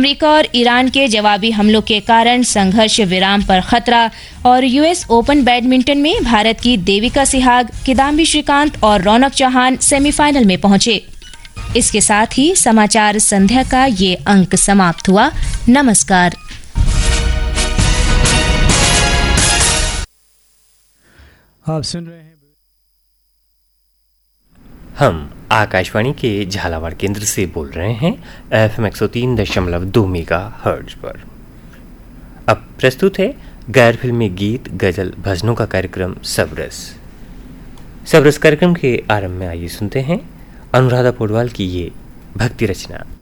America और Iran के जवाबी हमलों के कारण संघर्ष विराम पर खतरा। और यूएस ओपन बैडमिंटन में भारत की देविका सिहाग, किदाम्बी श्रीकांत और रौनक चौहान सेमीफाइनल में पहुंचे। इसके साथ ही समाचार संध्या का ये अंक समाप्त हुआ। नमस्कार। आप सुन रहे हैं हम आकाशवाणी के झालावाड़ केंद्र से बोल रहे हैं FM 103.2 मेगाहर्ट्ज पर। अब प्रस्तुत है गैर फिल्मी गीत, गजल, भजनों का कार्यक्रम सबरस। सबरस कार्यक्रम के आरंभ में आइए सुनते हैं अनुराधा पौडवाल की ये भक्ति रचना।